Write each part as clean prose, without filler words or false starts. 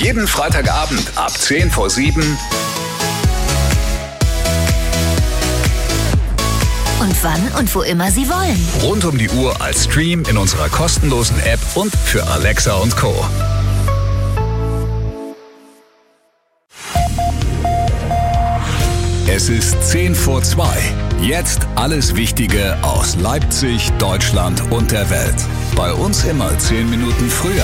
Jeden Freitagabend ab 6:50. Und wann und wo immer Sie wollen. Rund um die Uhr als Stream in unserer kostenlosen App und für Alexa und Co. Es ist 1:50. Jetzt alles Wichtige aus Leipzig, Deutschland und der Welt. Bei uns immer 10 Minuten früher.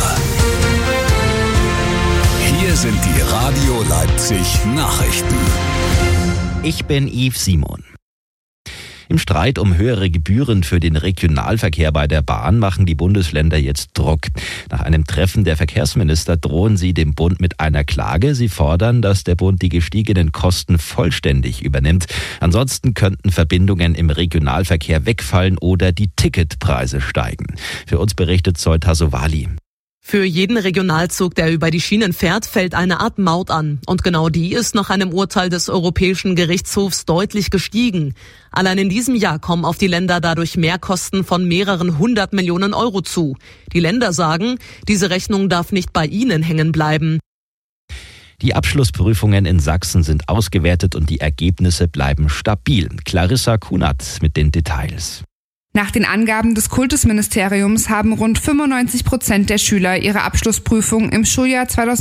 Hier sind die Radio Leipzig Nachrichten. Ich bin Yves Simon. Im Streit um höhere Gebühren für den Regionalverkehr bei der Bahn machen die Bundesländer jetzt Druck. Nach einem Treffen der Verkehrsminister drohen sie dem Bund mit einer Klage. Sie fordern, dass der Bund die gestiegenen Kosten vollständig übernimmt. Ansonsten könnten Verbindungen im Regionalverkehr wegfallen oder die Ticketpreise steigen. Für uns berichtet Zoe Tassovali. Für jeden Regionalzug, der über die Schienen fährt, fällt eine Art Maut an. Und genau die ist nach einem Urteil des Europäischen Gerichtshofs deutlich gestiegen. Allein in diesem Jahr kommen auf die Länder dadurch Mehrkosten von mehreren 100 Millionen Euro zu. Die Länder sagen, diese Rechnung darf nicht bei ihnen hängen bleiben. Die Abschlussprüfungen in Sachsen sind ausgewertet und die Ergebnisse bleiben stabil. Clarissa Kunert mit den Details. Nach den Angaben des Kultusministeriums haben rund 95% der Schüler ihre Abschlussprüfung im Schuljahr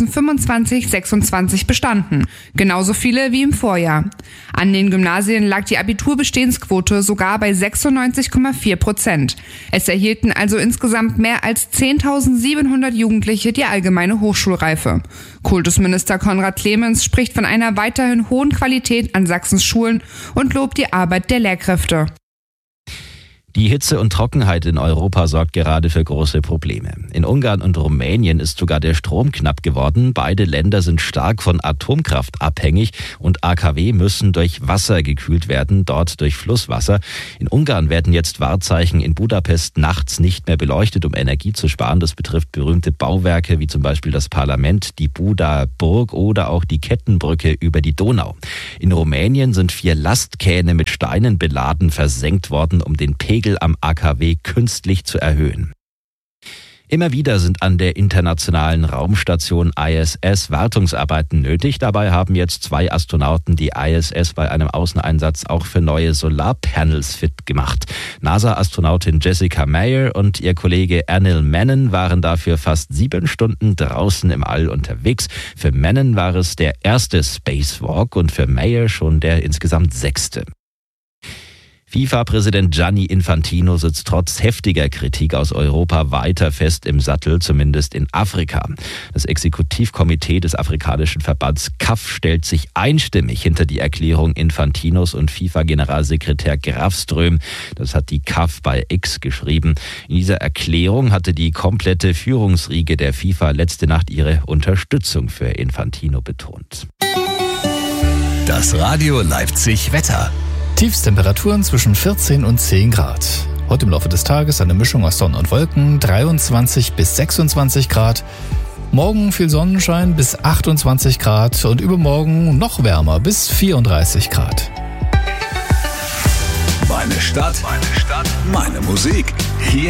2025/26 bestanden. Genauso viele wie im Vorjahr. An den Gymnasien lag die Abiturbestehensquote sogar bei 96,4%. Es erhielten also insgesamt mehr als 10.700 Jugendliche die allgemeine Hochschulreife. Kultusminister Konrad Clemens spricht von einer weiterhin hohen Qualität an Sachsens Schulen und lobt die Arbeit der Lehrkräfte. Die Hitze und Trockenheit in Europa sorgt gerade für große Probleme. In Ungarn und Rumänien ist sogar der Strom knapp geworden. Beide Länder sind stark von Atomkraft abhängig und AKW müssen durch Wasser gekühlt werden, dort durch Flusswasser. In Ungarn werden jetzt Wahrzeichen in Budapest nachts nicht mehr beleuchtet, um Energie zu sparen. Das betrifft berühmte Bauwerke wie zum Beispiel das Parlament, die Buda Burg oder auch die Kettenbrücke über die Donau. In Rumänien sind 4 Lastkähne mit Steinen beladen versenkt worden, um den Pegel am AKW künstlich zu erhöhen. Immer wieder sind an der internationalen Raumstation ISS Wartungsarbeiten nötig. Dabei haben jetzt 2 Astronauten die ISS bei einem Außeneinsatz auch für neue Solarpanels fit gemacht. NASA-Astronautin Jessica Meyer und ihr Kollege Anil Menon waren dafür fast 7 Stunden draußen im All unterwegs. Für Menon war es der erste Spacewalk und für Meyer schon der insgesamt 6. FIFA-Präsident Gianni Infantino sitzt trotz heftiger Kritik aus Europa weiter fest im Sattel, zumindest in Afrika. Das Exekutivkomitee des afrikanischen Verbands CAF stellt sich einstimmig hinter die Erklärung Infantinos und FIFA-Generalsekretär Grafström. Das hat die CAF bei X geschrieben. In dieser Erklärung hatte die komplette Führungsriege der FIFA letzte Nacht ihre Unterstützung für Infantino betont. Das Radio Leipzig Wetter. Tiefstemperaturen zwischen 14 und 10 Grad. Heute im Laufe des Tages eine Mischung aus Sonne und Wolken, 23 bis 26 Grad. Morgen viel Sonnenschein bis 28 Grad und übermorgen noch wärmer bis 34 Grad. Meine Stadt, meine Musik. Hier